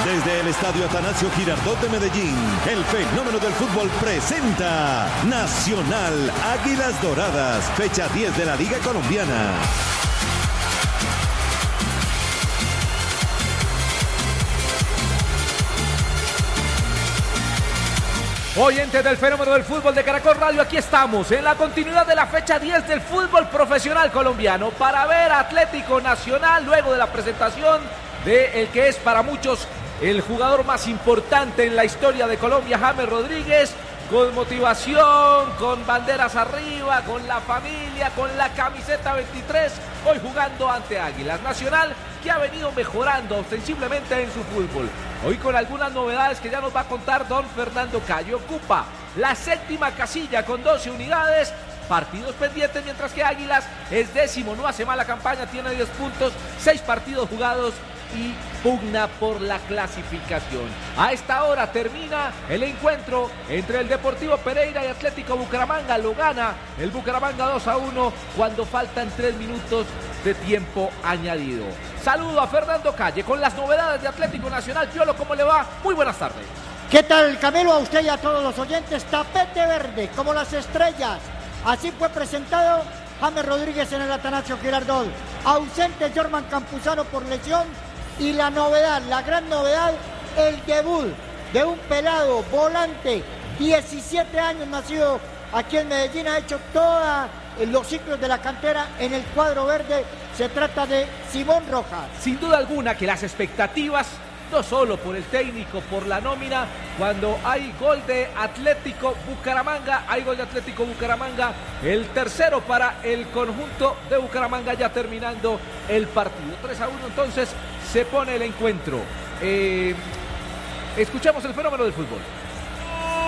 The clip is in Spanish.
Desde el Estadio Atanasio Girardot de Medellín, el fenómeno del fútbol presenta Nacional Águilas Doradas, fecha 10 de la Liga Colombiana. Oyentes del fenómeno del fútbol de Caracol Radio, aquí estamos en la continuidad de la fecha 10 del fútbol profesional colombiano para ver a Atlético Nacional luego de la presentación de el que es para muchos el jugador más importante en la historia de Colombia, James Rodríguez, con motivación, con banderas arriba, con la familia, con la camiseta 23, hoy jugando ante Águilas Nacional, que ha venido mejorando ostensiblemente en su fútbol. Hoy con algunas novedades que ya nos va a contar don Fernando Calle. Ocupa la séptima casilla con 12 unidades, partidos pendientes, mientras que Águilas es décimo, no hace mala campaña, tiene 10 puntos, 6 partidos jugados y pugna por la clasificación. A esta hora termina el encuentro entre el Deportivo Pereira y Atlético Bucaramanga. Lo gana el Bucaramanga 2-1 cuando faltan 3 minutos de tiempo añadido. Saludo a Fernando Calle con las novedades de Atlético Nacional. Piolo, ¿cómo le va? Muy buenas tardes. ¿Qué tal, Camilo? A usted y a todos los oyentes. Tapete verde, como las estrellas. Así fue presentado James Rodríguez en el Atanasio Girardot. Ausente Jorman Campuzano por lesión. Y la novedad, la gran novedad, el debut de un pelado volante, 17 años, nacido aquí en Medellín, ha hecho todos los ciclos de la cantera en el cuadro verde. Se trata de Simón Rojas. Sin duda alguna que las expectativas, no solo por el técnico, por la nómina, cuando hay gol de Atlético Bucaramanga, el tercero para el conjunto de Bucaramanga, ya terminando el partido. 3-1 entonces se pone el encuentro. Escuchamos el fenómeno del fútbol.